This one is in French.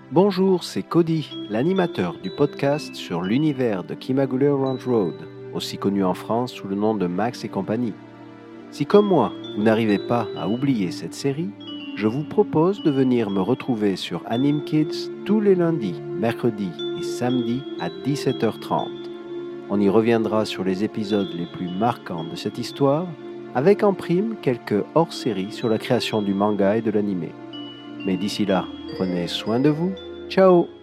Bonjour, c'est Cody, l'animateur du podcast sur l'univers de Kimagure Ranch Road, aussi connu en France sous le nom de Max et compagnie. Si comme moi, vous n'arrivez pas à oublier cette série, je vous propose de venir me retrouver sur Anime Kids tous les lundis, mercredis et samedis à 17h30. On y reviendra sur les épisodes les plus marquants de cette histoire, avec en prime quelques hors-séries sur la création du manga et de l'anime. Mais d'ici là, prenez soin de vous. Ciao!